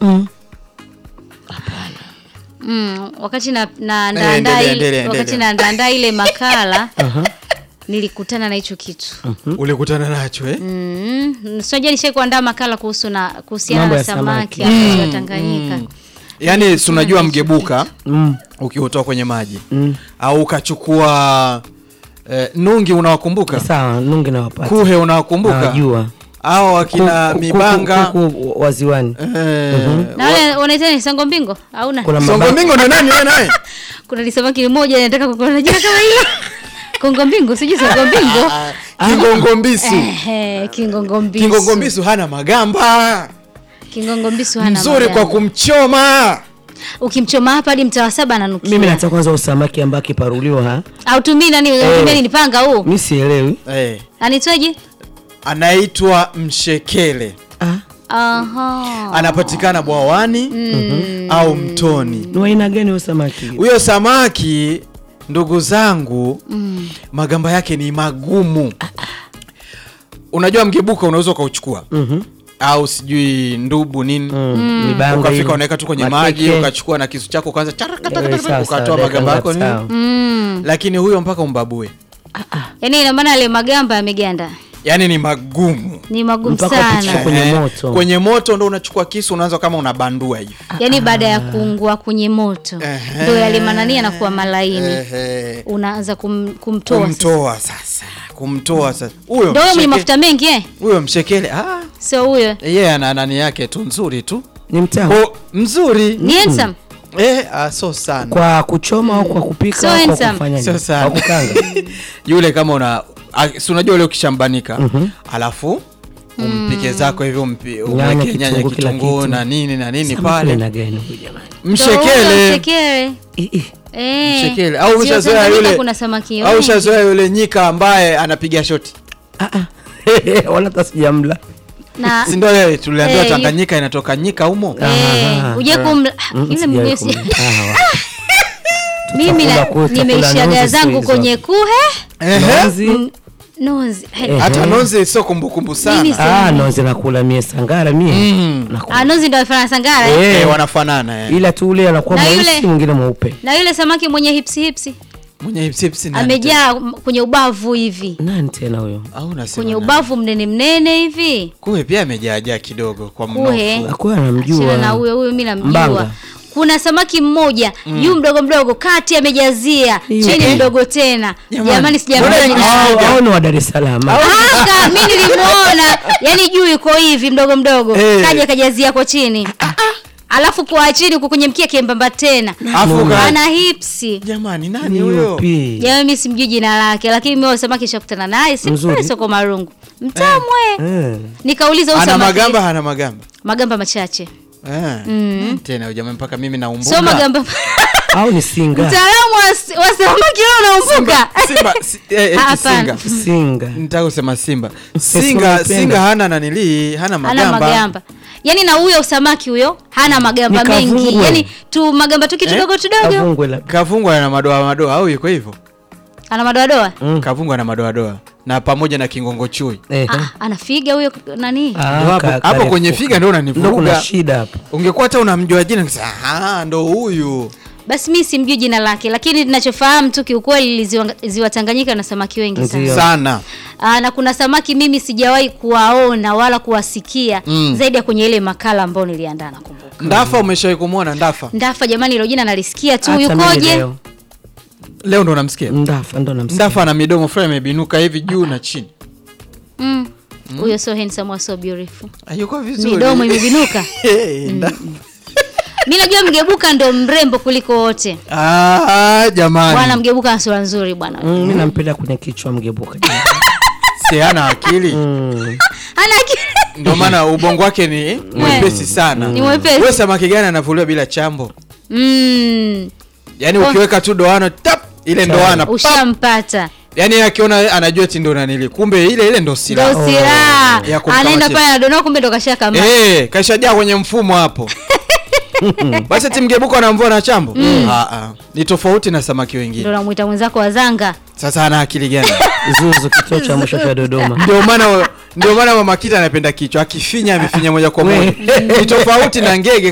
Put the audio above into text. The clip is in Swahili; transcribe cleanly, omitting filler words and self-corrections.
Wakati naandaa ile makala nilikutana na hicho kitu. Ulikutana nacho Sijui nishaikuandaa makala kuhusiana na samaki wa Tanganyika. Yaani unajua mgebuka ukiutoa kwenye maji au ukachukua nungi, unawakumbuka? Sawa, nungi nawapata. Kuhe unawakumbuka? Najua. Hao akina mibanga waziwani. Na wale wanaitwa Sango Mbingo au na? Sango Mbingo ndo nani wewe naye? Kuna lisamaki mmoja anataka kukuona jina kama hilo. Kongo Mbingo, sijui Sango Mbingo. Kingongombisu. Kingongombisu. Kingongombisu hana magamba. Kingongombisu hana magamba. Mzuri kwa kumchoma. Ukimchoma hapa hadi mtawa 7 ananukia. Mimi nataka kwanza usamaki ambao kiparuliwa Au tumii nani ni panga huu? Mimi sielewi. Anitwaje? Anaitwa mshekele. Anapatikana bwawani au mtoni. Ni aina gani huyo samaki? Huyo samaki ndugu zangu magamba yake ni magumu. Unajua mgebuka unaweza kauchukua au sijui ndubu nini, ukafika unaweka tu kwenye maji, ukachukua na kisu chako kwanza ukatoa magamba yako nini. Lakini huyo mpaka umbabue. Yaani ina maana ile magamba yameganda. Yaani ni magumu. Ni magumu sana. Kwenye moto. Kwenye moto ndo unachukua kisu unaanza kama unabandua hivi. Yaani baada ya kuungua kwenye moto ndio yale manania yanakuwa malaini. Unaanza kumtoa sasa. Kumtoa sasa. Huyo ndio mwenye mafuta mengi Huyo mshekele. Sio huyo. Yeye ana nani yake tu nzuri tu. Ni mtamu. Mzuri. Ni handsome. So sana. Kwa kuchoma au kwa kupika au kwa kufanya nini? Kwa kukanga. Yule kama si unajua ile ukishambanika alafu umpike zako hivyo umweke nyanya, kitunguu na nini pale. Mshekele. Mshekele. Au ushazoea yule kuna samaki yule. Au ushazoea yule nyika ambaye anapiga shoti. Wala tasijamla. Na si ndio yeye tuliambiwa Tanganyika inatoka nyika humo. Uje kumla ile mgesi. Mimi nimeishaga zangu kwenye kuhe. Nonzi. Hata nonzi sio kumbukumbu sana. Nonzi nakula mie sangara mie. Nonzi ndio wanafanana sangara. Wanafanana Ila tu ule anakuwa mweusi mwingine mweupe. Na yule samaki mwenye hipsi. Mwenye hipsi nani? Amejaa kwenye ubavu hivi. Nani tena huyo? Au unasema kwenye ubavu mnene hivi. Kuhe pia amejaa kidogo kwa mnofu. Akuwa anamjua. Na huyo mimi namjua. Kuna samaki mmoja yu mdogo kati amejazia chini mdogo tena. Jamani sijamwona. Hao ni wa Dar es Salaam. Mimi nilimuona. Yaani juu yuko hivi mdogo. Kaja kajazia kwa chini. Alafu kwa chini huko kwenye mkia kembamba tena. Ana hipsi. Jamani nani huyo? Jamani mimi simjui jina lake, lakini mimi samaki shakutana naye sio kwa marungu. Mtamu Nikauliza usamaki. Ana magamba hana magamba? Magamba machache. Tena huyo jamaa mpaka mimi naumbuka. Sio magamba. Au ni singa. Mtaalamu wa samaki unaumbuka. Singa. Nitaka kusema simba. Singa hana nanili, hana magamba. Yaani na huyo samaki huyo hana magamba mengi. Yaani tu magamba tu kidogo. Kavungwa na madoa au yuko hivyo? Ana madoa. Kavungwa na madoa. Na pamoja na kingongo chui. Anafiga huyo nani? Hapo kwenye figa ndio unanivuruga. Ndio kuna shida hapo. Ungekuwa hata unamjua jina ngasa, ndo huyu. Basi mimi simjui jina lake, lakini ninachofahamu tu kiukweli ziwa Tanganyika na samaki wengi sana. Na kuna samaki mimi sijawahi kuwaona wala kuwasikia zaidi ya kwenye ile makala ambayo niliandaa nakumbuka. Ndafa umeshawahi kumuona Ndafa? Ndafa jamani hilo jina nalisikia tu yukoje? Leo ndo namsikia. Ndafa ndo namsikia. Ndafa na midomo fulani imebinuka hivi juu na chini. Huyo so handsome, so beautiful. Yuko vizuri. Midomo imebinuka. Mimi najua mgebuka ndo mrembo kuliko wote. Jamani. Bwana mgebuka ana sura nzuri bwana. Mimi nampenda kwenye kichwa mgebuka. Si hana akili. Ana akili. Ndio maana ubongo wake ni mwepesi sana. Ni mwepesi. Wewe samaki gani anavuliwa bila chambo? Yaani ukiweka tu doano tap ile ndoana ushampata. Yaani akiona anajua eti ndo nanili. Kumbe ile ndo silaha. Ndo silaha. Anaenda pale anadondoa kumbe ndo kashaka kama. Kashajaa kwenye mfumo hapo. Basi timgebuka na mvua na chambo. Ni tofauti na samaki wengine. Ndio namuita mwenzako wazanga. Sasa ana akili gani? Zuzu kituo cha mwisho cha Dodoma. Ndio maana mama Kita anapenda kichwa. Akifinya amefinya moja kwa moja. Ni tofauti na ngege.